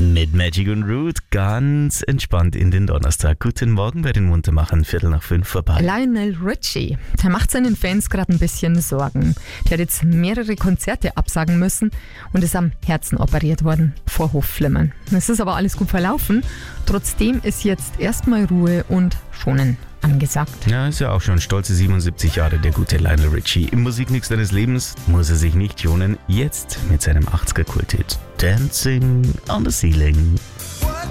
Mit Magic und Root ganz entspannt in den Donnerstag. Guten Morgen bei den Muntermachern, 4:45 vorbei. Lionel Richie, der macht seinen Fans gerade ein bisschen Sorgen. Der hat jetzt mehrere Konzerte absagen müssen und ist am Herzen operiert worden, Vorhofflimmern. Es ist aber alles gut verlaufen. Trotzdem ist jetzt erstmal Ruhe und Schonen angesagt. Ja, ist ja auch schon stolze 77 Jahre, der gute Lionel Richie. Im Musikmix seines Lebens muss er sich nicht schonen. Jetzt mit seinem 80er-Kult-Hit Dancing on the Ceiling.